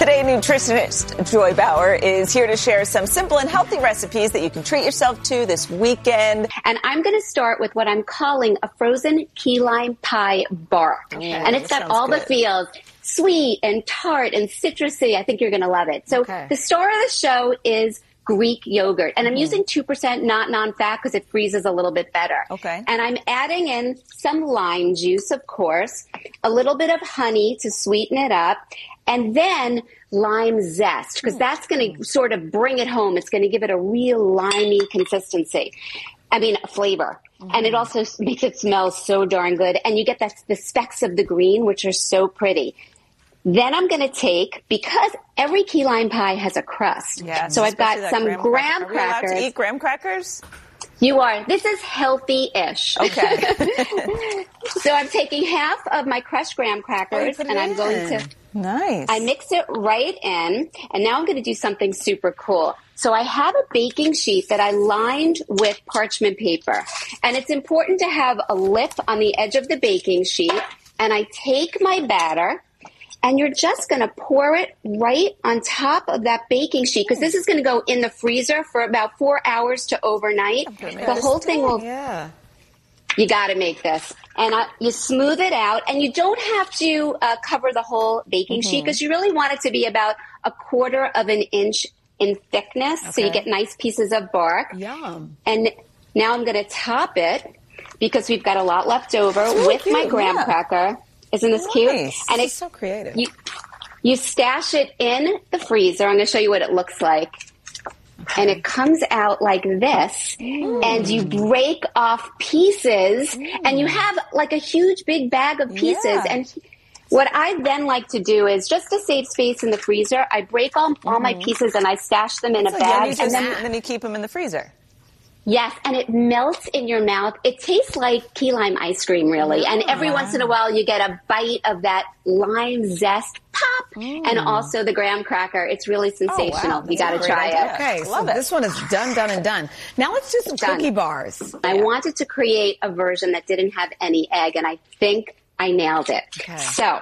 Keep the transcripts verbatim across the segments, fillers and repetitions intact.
Today, nutritionist Joy Bauer is here to share some simple and healthy recipes that you can treat yourself to this weekend. And I'm going to start with what I'm calling a frozen key lime pie bar. Okay, and it's got all good. the feels, sweet and tart and citrusy. I think you're going to love it. So okay. the star of the show is Greek yogurt. And I'm mm-hmm. using two percent not non-fat because it freezes a little bit better. Okay. And I'm adding in some lime juice, of course, a little bit of honey to sweeten it up, and then lime zest, because that's going to sort of bring it home. It's going to give it a real limey consistency. I mean, flavor. Mm-hmm. And it also makes it smell so darn good. And you get that, the specks of the green, which are so pretty. Then I'm going to take, because every key lime pie has a crust. Yes, so I've got some graham, graham crackers. Are we crackers. allowed to eat graham crackers? You are. This is healthy-ish. Okay. So I'm taking half of my crushed graham crackers, oh, and I'm in. going to... Nice. I mix it right in, and now I'm going to do something super cool. So I have a baking sheet that I lined with parchment paper, and it's important to have a lip on the edge of the baking sheet, and I take my batter, and you're just going to pour it right on top of that baking sheet, because this is going to go in the freezer for about four hours to overnight. The whole thing will... Yeah. You got to make this. And uh, you smooth it out, and you don't have to uh, cover the whole baking mm-hmm. sheet, because you really want it to be about a quarter of an inch in thickness, okay. so you get nice pieces of bark. Yum. And now I'm going to top it, because we've got a lot left over, so with cute. my graham yeah. cracker. Isn't this nice. cute? And it's so creative. You, you stash it in the freezer. I'm going to show you what it looks like. And it comes out like this, mm. and you break off pieces, mm. and you have like a huge big bag of pieces. Yeah. And what I then like to do is, just to save space in the freezer, I break all, mm-hmm. all my pieces and I stash them in That's a like, bag. Yeah, and, and then, then, then you keep them in the freezer. Yes, and it melts in your mouth. It tastes like key lime ice cream, really. Oh, and every wow. once in a while, you get a bite of that lime zest pop, mm. and also the graham cracker. It's really sensational. Oh, wow. You got to try idea. it. Okay, so Love it. This one is done, done, and done. Now let's do some done. cookie bars. I yeah. wanted to create a version that didn't have any egg, and I think I nailed it. Okay. So...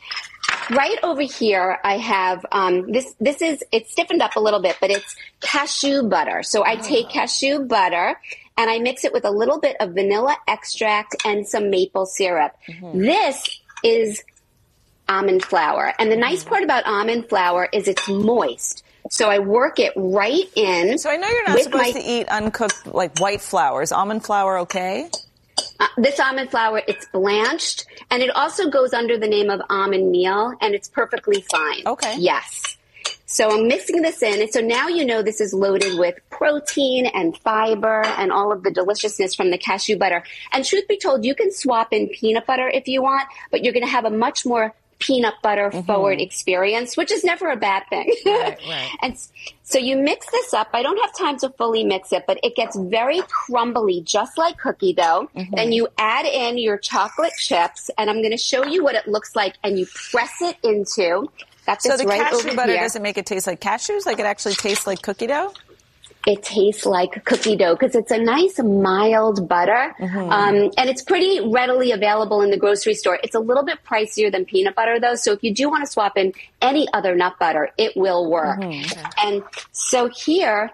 right over here, I have, um, this, this is, it's stiffened up a little bit, but it's cashew butter. So I take oh. cashew butter and I mix it with a little bit of vanilla extract and some maple syrup. Mm-hmm. This is almond flour. And the nice part about almond flour is it's moist. So I work it right in. So I know you're not supposed my, to eat uncooked, like white flour. Is almond flour okay? Uh, this almond flour, it's blanched, and it also goes under the name of almond meal, and it's perfectly fine. Okay. Yes. So I'm mixing this in, and so now you know this is loaded with protein and fiber and all of the deliciousness from the cashew butter. And truth be told, you can swap in peanut butter if you want, but you're going to have a much more peanut butter mm-hmm. forward experience, which is never a bad thing. Right, right. And so you mix this up. I don't have time to fully mix it, but it gets very crumbly, just like cookie dough. Mm-hmm. Then you add in your chocolate chips, and I'm going to show you what it looks like, and you press it into. Got this so the right cashew over butter here. doesn't make it taste like cashews? Like it actually tastes like cookie dough? It tastes like cookie dough because it's a nice mild butter, mm-hmm. um, and it's pretty readily available in the grocery store. It's a little bit pricier than peanut butter, though, so if you do want to swap in any other nut butter, it will work. Mm-hmm. And so here,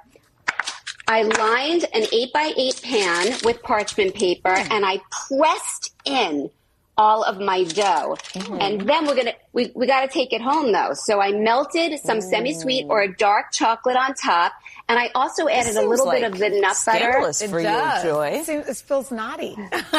I lined an eight by eight pan with parchment paper, mm-hmm. and I pressed in all of my dough. Mm-hmm. And then we're going to, we, we got to take it home though. So I melted some mm. semi-sweet or dark chocolate on top. And I also added a little like bit of the nut butter. It for does. you, Joy. It, seems, it feels naughty.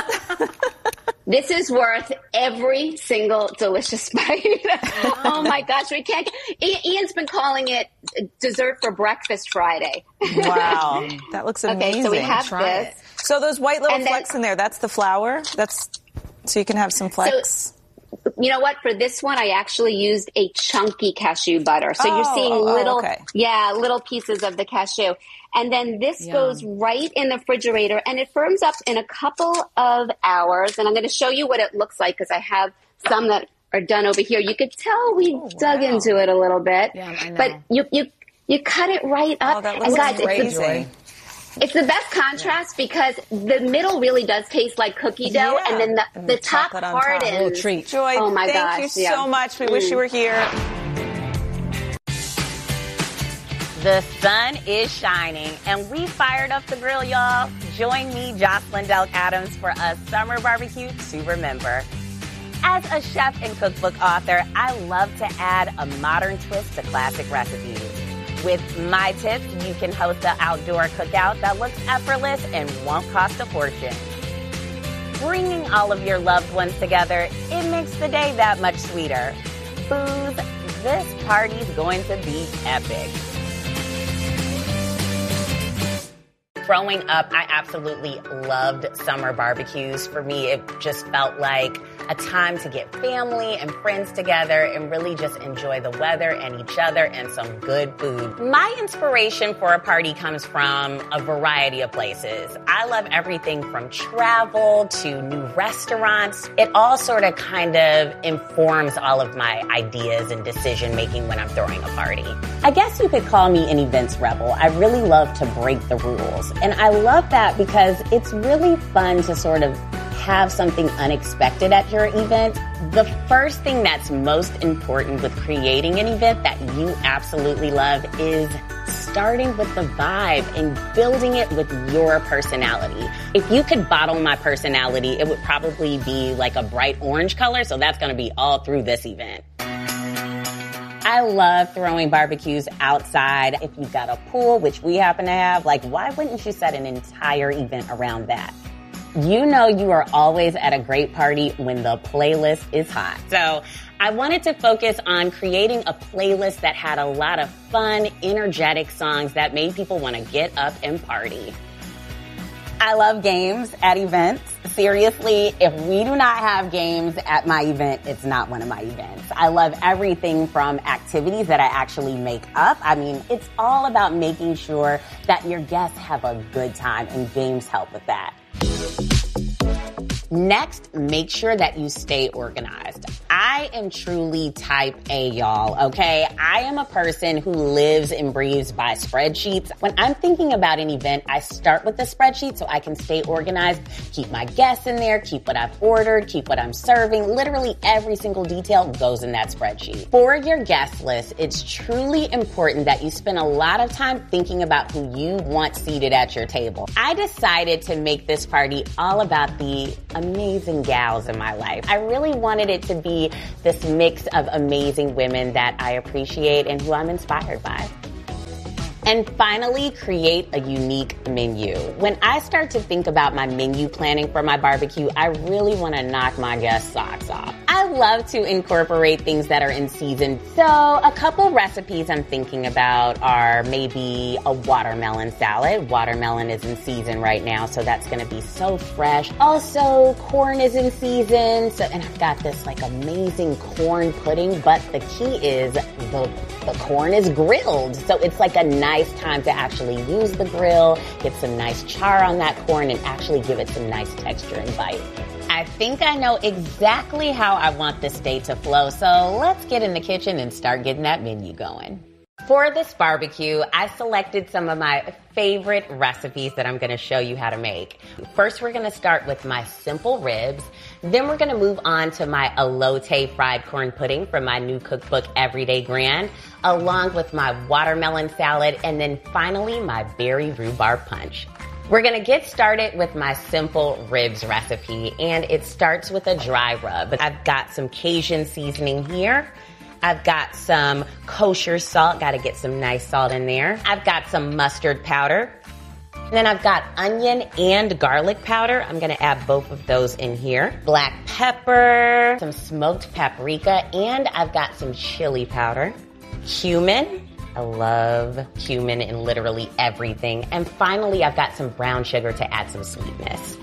This is worth every single delicious bite. Oh my gosh, we can't. Ian's been calling it dessert for breakfast Friday. Wow. That looks amazing. Okay, so we have Try this. It. So those white little and flecks then, in there, that's the flour? That's so you can have some flecks? So, you know what? For this one, I actually used a chunky cashew butter. So oh, you're seeing oh, little, okay. yeah, little pieces of the cashew. And then this Yum. goes right in the refrigerator, and it firms up in a couple of hours. And I'm going to show you what it looks like because I have some that are done over here. You could tell we oh, dug wow. into it a little bit. Yeah, I know. But you, you, you cut it right up. Oh, that looks and guys, amazing. It's the, It's the best contrast because the middle really does taste like cookie dough, yeah. and then the, and the, the top hardens. A little treat. Joy, oh my thank gosh, you yeah. so much. We mm. wish you were here. The sun is shining, and we fired up the grill, y'all. Join me, Jocelyn Delk Adams, for a summer barbecue to remember. As a chef and cookbook author, I love to add a modern twist to classic recipes. With my tips, you can host an outdoor cookout that looks effortless and won't cost a fortune. Bringing all of your loved ones together, it makes the day that much sweeter. Booze, this party's going to be epic. Growing up, I absolutely loved summer barbecues. For me, it just felt like a time to get family and friends together and really just enjoy the weather and each other and some good food. My inspiration for a party comes from a variety of places. I love everything from travel to new restaurants. It all sort of kind of informs all of my ideas and decision making when I'm throwing a party. I guess you could call me an events rebel. I really love to break the rules. And I love that because it's really fun to sort of have something unexpected at your event. The first thing that's most important with creating an event that you absolutely love is starting with the vibe and building it with your personality. If you could bottle my personality, it would probably be like a bright orange color, so that's going to be all through this event. I love throwing barbecues outside. If you've got a pool, which we happen to have, like, why wouldn't you set an entire event around that? You know you are always at a great party when the playlist is hot. So I wanted to focus on creating a playlist that had a lot of fun, energetic songs that made people want to get up and party. I love games at events. Seriously, if we do not have games at my event, it's not one of my events. I love everything from activities that I actually make up. I mean, it's all about making sure that your guests have a good time, and games help with that. Next, make sure that you stay organized. I am truly type A, y'all, okay? I am a person who lives and breathes by spreadsheets. When I'm thinking about an event, I start with the spreadsheet so I can stay organized, keep my guests in there, keep what I've ordered, keep what I'm serving. Literally every single detail goes in that spreadsheet. For your guest list, it's truly important that you spend a lot of time thinking about who you want seated at your table. I decided to make this party all about the amazing gals in my life. I really wanted it to be this mix of amazing women that I appreciate and who I'm inspired by. And finally, create a unique menu. When I start to think about my menu planning for my barbecue, I really want to knock my guests' socks off. I love to incorporate things that are in season. So a couple recipes I'm thinking about are maybe a watermelon salad. Watermelon is in season right now, so that's going to be so fresh. Also, corn is in season, so and I've got this like amazing corn pudding, but the key is the, the corn is grilled, so it's like a nice time to actually use the grill, get some nice char on that corn, and actually give it some nice texture and bite. I think I know exactly how I want this day to flow, so let's get in the kitchen and start getting that menu going. For this barbecue, I selected some of my favorite recipes that I'm going to show you how to make. First, we're going to start with my simple ribs. Then we're going to move on to my elote fried corn pudding from my new cookbook, Everyday Grand, along with my watermelon salad, and then finally my berry rhubarb punch. We're going to get started with my simple ribs recipe, and it starts with a dry rub. I've got some Cajun seasoning here. I've got some kosher salt. Got to get some nice salt in there. I've got some mustard powder. And then I've got onion and garlic powder. I'm going to add both of those in here. Black pepper, some smoked paprika, and I've got some chili powder. Cumin. I love cumin in literally everything. And finally, I've got some brown sugar to add some sweetness.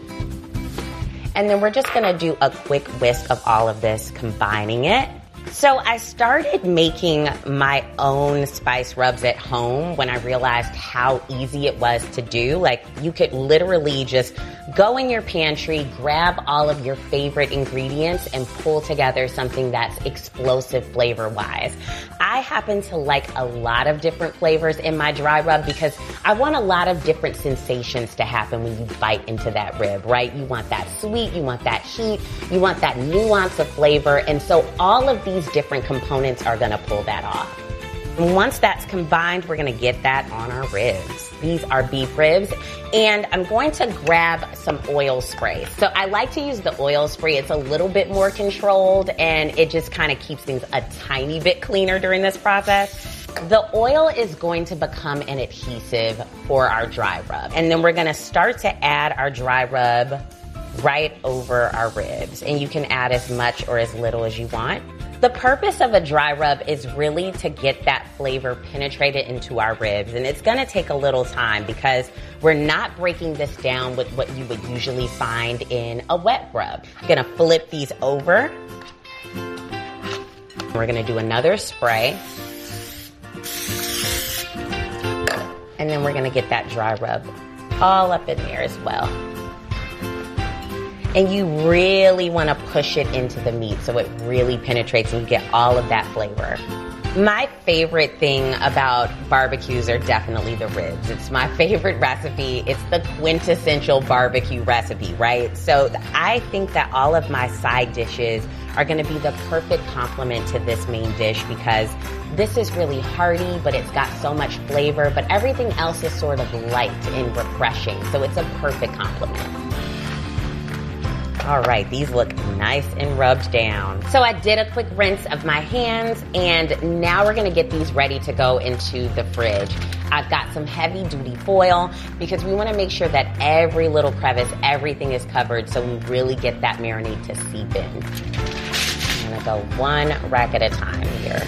And then we're just going to do a quick whisk of all of this, combining it. So I started making my own spice rubs at home when I realized how easy it was to do. Like, you could literally just go in your pantry, grab all of your favorite ingredients, and pull together something that's explosive flavor-wise. I happen to like a lot of different flavors in my dry rub because I want a lot of different sensations to happen when you bite into that rib, right? You want that sweet, you want that heat, you want that nuance of flavor, and so all of these different components are gonna pull that off. And once that's combined, we're going to get that on our ribs. These are beef ribs, and I'm going to grab some oil spray. So I like to use the oil spray. It's a little bit more controlled, and it just kind of keeps things a tiny bit cleaner during this process. The oil is going to become an adhesive for our dry rub, and then we're going to start to add our dry rub right over our ribs, and you can add as much or as little as you want. The purpose of a dry rub is really to get that flavor penetrated into our ribs, and it's going to take a little time because we're not breaking this down with what you would usually find in a wet rub. I'm going to flip these over. We're going to do another spray, and then we're going to get that dry rub all up in there as well. And you really want to push it into the meat so it really penetrates and you get all of that flavor. My favorite thing about barbecues are definitely the ribs. It's my favorite recipe. It's the quintessential barbecue recipe, right? So I think that all of my side dishes are going to be the perfect complement to this main dish because this is really hearty, but it's got so much flavor, but everything else is sort of light and refreshing. So it's a perfect complement. All right, these look nice and rubbed down. So I did a quick rinse of my hands, and now we're gonna get these ready to go into the fridge. I've got some heavy duty foil because we wanna make sure that every little crevice, everything is covered so we really get that marinade to seep in. I'm gonna go one rack at a time here.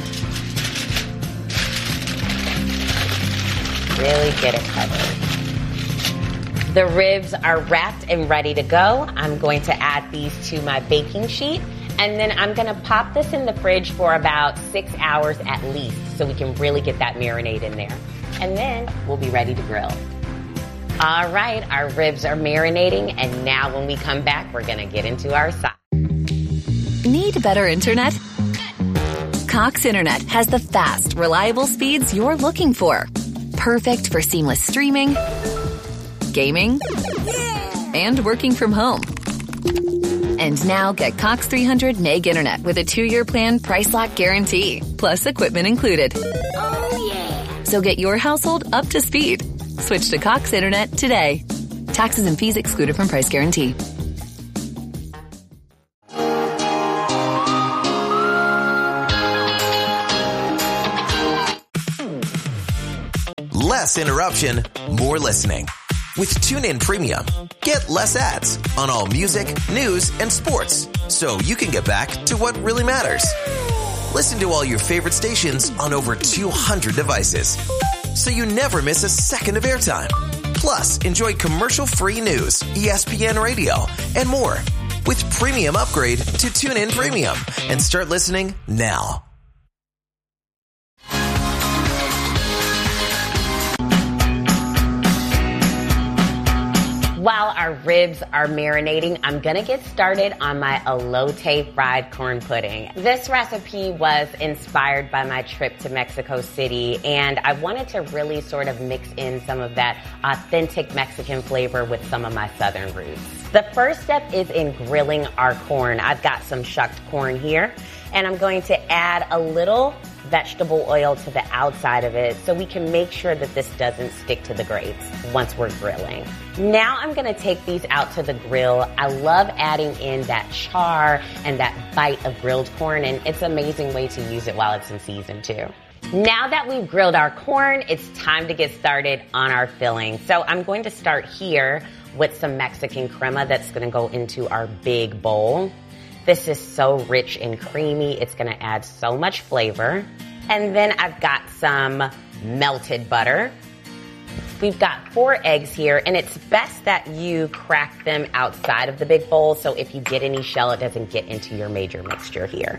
Really get it covered. The ribs are wrapped and ready to go. I'm going to add these to my baking sheet, and then I'm gonna pop this in the fridge for about six hours at least so we can really get that marinade in there. And then we'll be ready to grill. All right, our ribs are marinating, and now when we come back, we're gonna get into our sauce. Need better internet? Cox Internet has the fast, reliable speeds you're looking for. Perfect for seamless streaming, gaming, and working from home. And now get Cox three hundred meg internet with a two-year plan price lock guarantee, plus equipment included. Oh, yeah. So get your household up to speed. Switch to Cox Internet today. Taxes and fees excluded from price guarantee. Less interruption, more listening. With TuneIn Premium, get less ads on all music, news, and sports, so you can get back to what really matters. Listen to all your favorite stations on over two hundred devices, so you never miss a second of airtime. Plus, enjoy commercial-free news, E S P N Radio, and more. With Premium upgrade to TuneIn Premium and start listening now. While our ribs are marinating, I'm gonna get started on my elote fried corn pudding. This recipe was inspired by my trip to Mexico City, and I wanted to really sort of mix in some of that authentic Mexican flavor with some of my southern roots. The first step is in grilling our corn. I've got some shucked corn here, and I'm going to add a little vegetable oil to the outside of it so we can make sure that this doesn't stick to the grates once we're grilling. Now I'm gonna take these out to the grill. I love adding in that char and that bite of grilled corn, and it's an amazing way to use it while it's in season too. Now that we've grilled our corn, it's time to get started on our filling. So I'm going to start here with some Mexican crema that's gonna go into our big bowl. This is so rich and creamy. It's gonna add so much flavor. And then I've got some melted butter. We've got four eggs here, and it's best that you crack them outside of the big bowl, so if you get any shell, it doesn't get into your major mixture here.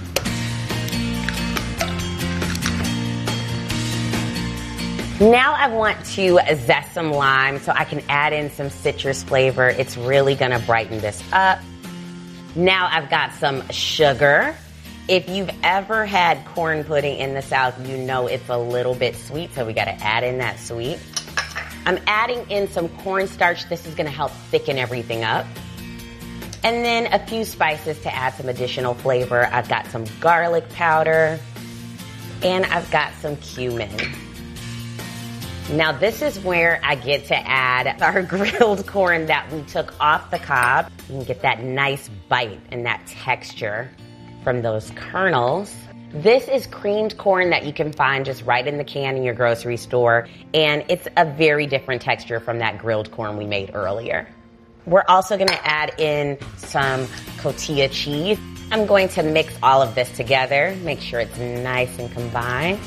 Now I want to zest some lime so I can add in some citrus flavor. It's really gonna brighten this up. Now I've got some sugar. If you've ever had corn pudding in the South, you know it's a little bit sweet, so we gotta add in that sweet. I'm adding in some cornstarch. This is gonna help thicken everything up. And then a few spices to add some additional flavor. I've got some garlic powder, And I've got some cumin. Now this is where I get to add our grilled corn that we took off the cob. You can get that nice bite and that texture from those kernels. This is creamed corn that you can find just right in the can in your grocery store, and it's a very different texture from that grilled corn we made earlier. We're also gonna add in some cotija cheese. I'm going to mix all of this together, make sure it's nice and combined.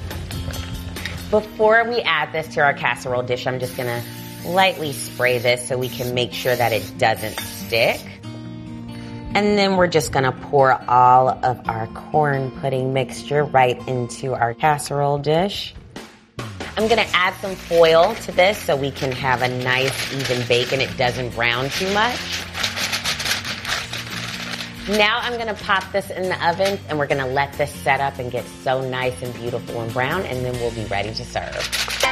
Before we add this to our casserole dish, I'm just gonna lightly spray this so we can make sure that it doesn't stick. And then we're just gonna pour all of our corn pudding mixture right into our casserole dish. I'm gonna add some foil to this so we can have a nice even bake and it doesn't brown too much. Now I'm gonna pop this in the oven and we're gonna let this set up and get so nice and beautiful and brown, and then we'll be ready to serve.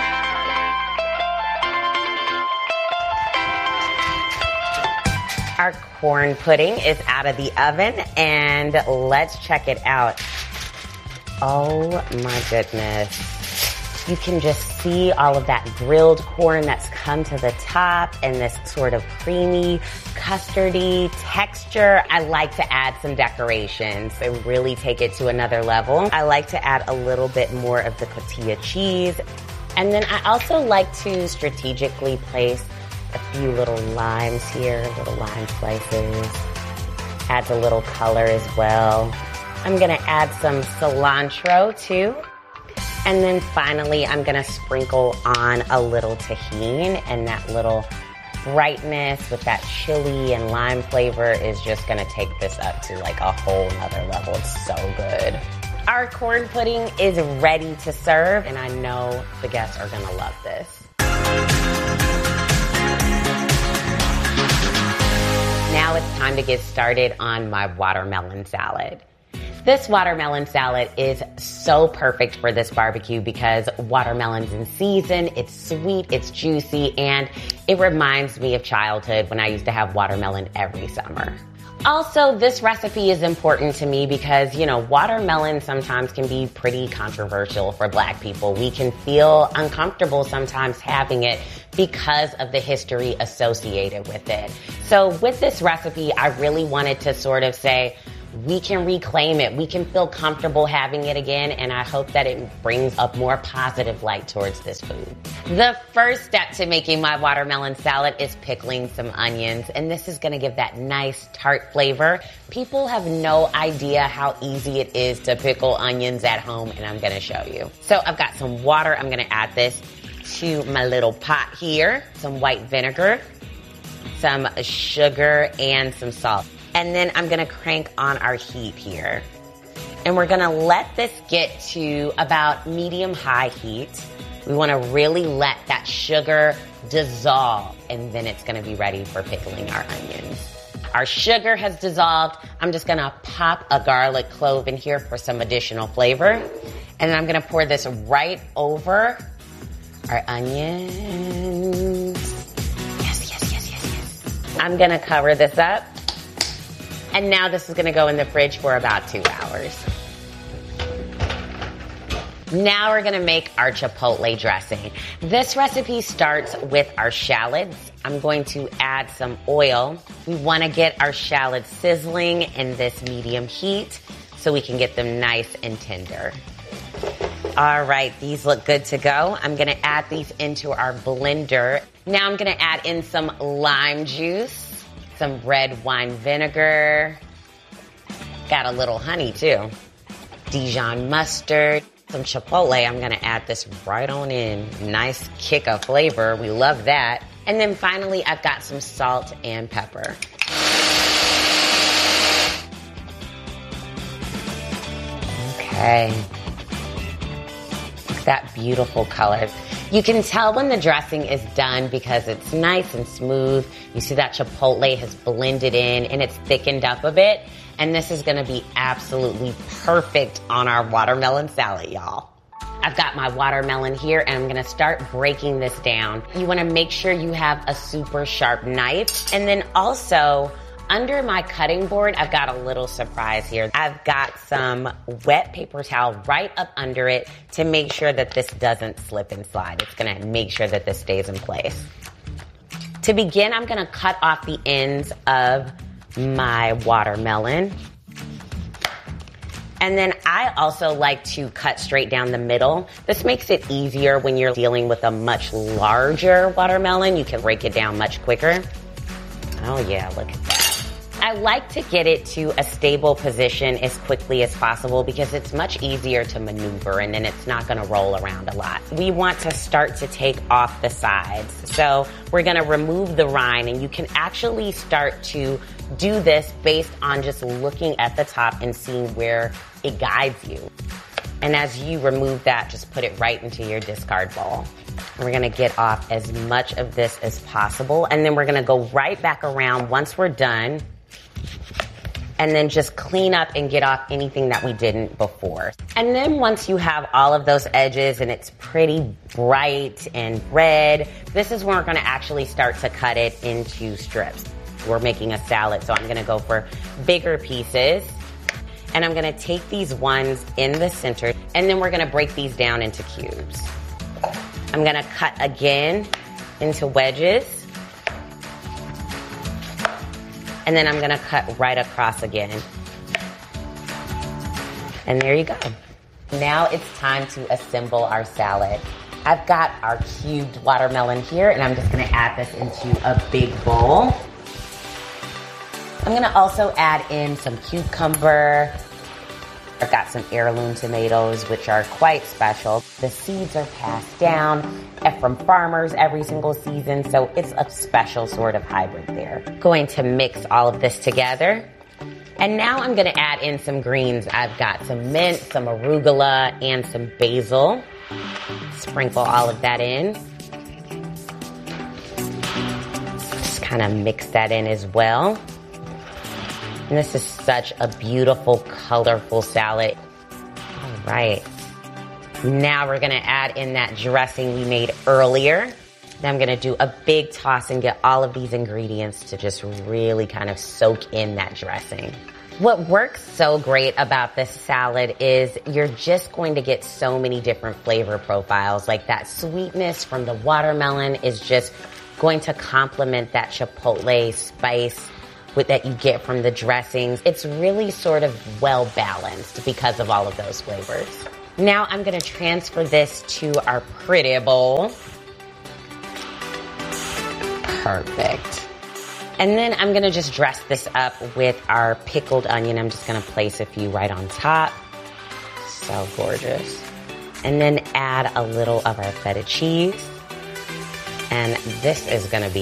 Our corn pudding is out of the oven, and let's check it out. Oh my goodness. You can just see all of that grilled corn that's come to the top and this sort of creamy, custardy texture. I like to add some decorations and really take it to another level. I like to add a little bit more of the cotija cheese. And then I also like to strategically place a few little limes here, little lime slices. Adds a little color as well. I'm gonna add some cilantro too. And then finally, I'm gonna sprinkle on a little tahini, and that little brightness with that chili and lime flavor is just gonna take this up to like a whole nother level. It's so good. Our corn pudding is ready to serve, and I know the guests are gonna love this. Now it's time to get started on my watermelon salad. This watermelon salad is so perfect for this barbecue because watermelon's in season, it's sweet, it's juicy, and it reminds me of childhood when I used to have watermelon every summer. Also, this recipe is important to me because, you know, watermelon sometimes can be pretty controversial for Black people. We can feel uncomfortable sometimes having it because of the history associated with it. So with this recipe, I really wanted to sort of say, we can reclaim it. We can feel comfortable having it again, and I hope that it brings a more positive light towards this food. The first step to making my watermelon salad is pickling some onions, and this is gonna give that nice tart flavor. People have no idea how easy it is to pickle onions at home, and I'm gonna show you. So I've got some water. I'm gonna add this to my little pot here, some white vinegar, some sugar, and some salt. And then I'm gonna crank on our heat here. And we're gonna let this get to about medium-high heat. We wanna really let that sugar dissolve, and then it's gonna be ready for pickling our onions. Our sugar has dissolved. I'm just gonna pop a garlic clove in here for some additional flavor. And then I'm gonna pour this right over our onions. Yes, yes, yes, yes, yes. I'm gonna cover this up. And now this is gonna go in the fridge for about two hours. Now we're gonna make our chipotle dressing. This recipe starts with our shallots. I'm going to add some oil. We wanna get our shallots sizzling in this medium heat so we can get them nice and tender. All right, these look good to go. I'm gonna add these into our blender. Now I'm gonna add in some lime juice, some red wine vinegar, got a little honey too, Dijon mustard, some chipotle. I'm gonna add this right on in. Nice kick of flavor, we love that. And then finally, I've got some salt and pepper. Okay, that beautiful color. You can tell when the dressing is done because it's nice and smooth. You see that chipotle has blended in and it's thickened up a bit. And this is gonna be absolutely perfect on our watermelon salad, y'all. I've got my watermelon here and I'm gonna start breaking this down. You wanna make sure you have a super sharp knife. And then also Under my cutting board, I've got a little surprise here. I've got some wet paper towel right up under it to make sure that this doesn't slip and slide. It's gonna make sure that this stays in place. To begin, I'm gonna cut off the ends of my watermelon. And then I also like to cut straight down the middle. This makes it easier when you're dealing with a much larger watermelon. You can break it down much quicker. Oh yeah, look at that. I like to get it to a stable position as quickly as possible because it's much easier to maneuver and then it's not gonna roll around a lot. We want to start to take off the sides. So we're gonna remove the rind, and you can actually start to do this based on just looking at the top and seeing where it guides you. And as you remove that, just put it right into your discard bowl. And we're gonna get off as much of this as possible, and then we're gonna go right back around once we're done, and then just clean up and get off anything that we didn't before. And then once you have all of those edges and it's pretty bright and red, this is when we're gonna actually start to cut it into strips. We're making a salad, so I'm gonna go for bigger pieces. And I'm gonna take these ones in the center, and then we're gonna break these down into cubes. I'm gonna cut again into wedges. And then I'm gonna cut right across again. And there you go. Now it's time to assemble our salad. I've got our cubed watermelon here, and I'm just gonna add this into a big bowl. I'm gonna also add in some cucumber. I've got some heirloom tomatoes, which are quite special. The seeds are passed down from farmers every single season, so it's a special sort of hybrid there. Going to mix all of this together. And now I'm gonna add in some greens. I've got some mint, some arugula, and some basil. Sprinkle all of that in. Just kind of mix that in as well. And this is such a beautiful, colorful salad. All right. Now we're gonna add in that dressing we made earlier. Then I'm gonna do a big toss and get all of these ingredients to just really kind of soak in that dressing. What works so great about this salad is you're just going to get so many different flavor profiles. Like that sweetness from the watermelon is just going to complement that chipotle spice with that you get from the dressings. It's really sort of well balanced because of all of those flavors. Now I'm gonna transfer this to our pretty bowl. Perfect. And then I'm gonna just dress this up with our pickled onion. I'm just gonna place a few right on top. So gorgeous. And then add a little of our feta cheese. And this is gonna be